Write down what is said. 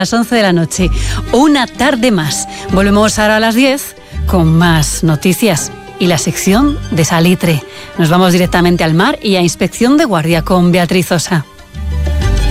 las 11 de la noche. Una tarde más. Volvemos ahora a las 10 con más noticias y la sección de Salitre. Nos vamos directamente al mar y a Inspección de Guardia con Beatriz Osa.